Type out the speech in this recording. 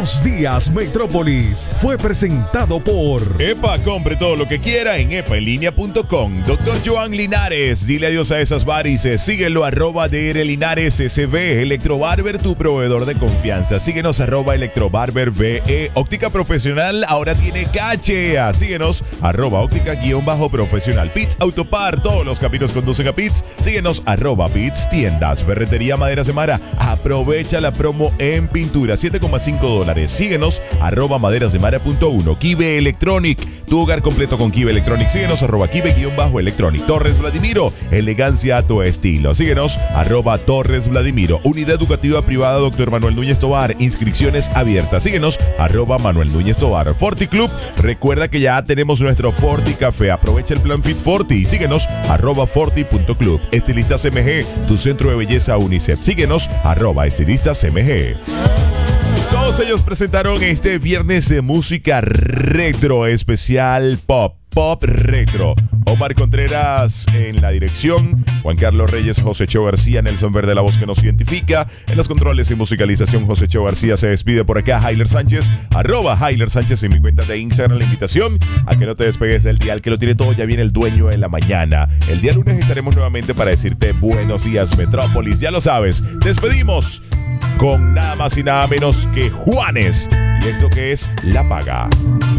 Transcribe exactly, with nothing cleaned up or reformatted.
Buenos días, Metrópolis. Fue presentado por Epa, compre todo lo que quiera en epa en línea punto com. Doctor Joan Linares, dile adiós a esas varices. Síguelo, arroba D R Linares S B. Electrobarber, tu proveedor de confianza. Síguenos, arroba Electrobarber B E. Óptica Profesional ahora tiene cachea. Síguenos, arroba óptica guión bajo profesional. Pits Autopar, todos los caminos conducen a Pits. Síguenos, arroba Pits Tiendas. Ferretería Madera Semara, aprovecha la promo en pintura, siete coma cinco dólares. Síguenos, arroba maderasdemara punto uno. Kibe Electronic, tu hogar completo con Kibe Electronic. Síguenos, arroba Kibe-Electronic. Torres Vladimiro, elegancia a tu estilo. Síguenos, arroba Torres Vladimiro. Unidad Educativa Privada Doctor Manuel Núñez Tobar, inscripciones abiertas. Síguenos, arroba Manuel Núñez Tobar. Forti Club, recuerda que ya tenemos nuestro Forti Café. Aprovecha el plan Fit Forti. Síguenos, arroba Forti punto club. Estilistas M G, tu centro de belleza UNICEF. Síguenos, arroba Estilistas M G. Todos ellos presentaron este viernes de música retro especial pop, pop retro. Omar Contreras en la dirección, Juan Carlos Reyes, José Cheo García, Nelson Verde, la voz que nos identifica. En los controles y musicalización, José Cheo García se despide por acá. Jailer Sánchez, arroba Jailer Sánchez en mi cuenta de Instagram. La invitación a que no te despegues del dial, que lo tiene todo, ya viene el dueño de la mañana. El día lunes estaremos nuevamente para decirte buenos días, Metrópolis. Ya lo sabes, despedimos con nada más y nada menos que Juanes. Y esto que es La Paga.